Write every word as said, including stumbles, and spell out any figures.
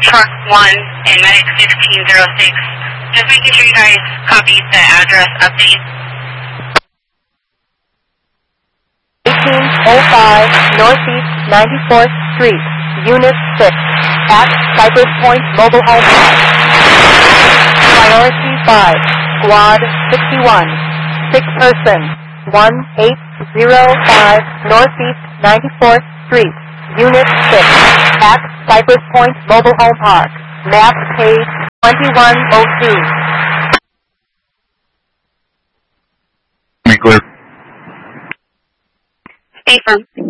Truck one and Medic sixteen oh six. Just making sure you guys copied the address update. eighteen oh five Northeast ninety-fourth Street, Unit six, at Cypress Point Mobile Home Park. Priority five, Squad sixty-one, sick person, one eight zero five Northeast ninety-fourth Street, Unit six, at Cypress Point Mobile Home Park. Map page twenty-one oh two. Be clear. Stay firm.